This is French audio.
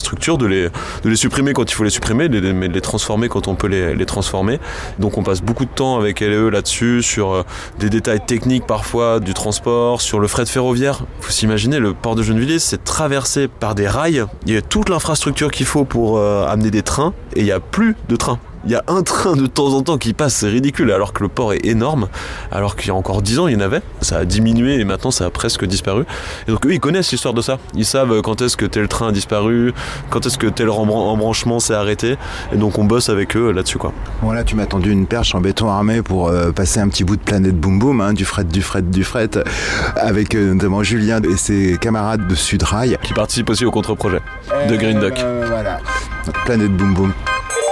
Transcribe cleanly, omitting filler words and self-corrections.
infrastructures, de les supprimer quand il faut les supprimer, de les transformer quand on peut les transformer. Donc on passe beaucoup de temps avec LE là-dessus, sur des détails techniques parfois du transport, sur le fret ferroviaire. Il faut s'imaginer, le port de Gennevilliers, c'est traversé par des rails. Il y a toute l'infrastructure qu'il faut pour amener des trains, et il n'y a plus de trains. Il y a un train de temps en temps qui passe, c'est ridicule, alors que le port est énorme, alors qu'il y a encore 10 ans, il y en avait. Ça a diminué et maintenant ça a presque disparu. Et donc eux, ils connaissent l'histoire de ça. Ils savent quand est-ce que tel train a disparu, quand est-ce que tel embranchement s'est arrêté. Et donc on bosse avec eux là-dessus, quoi. Bon, là, tu m'as tendu une perche en béton armé pour passer un petit bout de Planète Boom Boom, hein, du fret, avec notamment Julien et ses camarades de Sudrail. Qui participent aussi au contre-projet de Green Duck. Voilà. Planète Boom Boom.